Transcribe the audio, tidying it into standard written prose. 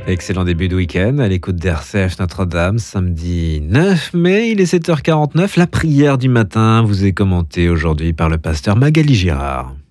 Excellent début de week-end à l'écoute d'RCF Notre-Dame, samedi 9 mai, il est 7h49. La prière du matin vous est commentée aujourd'hui par le pasteur Magali Girard.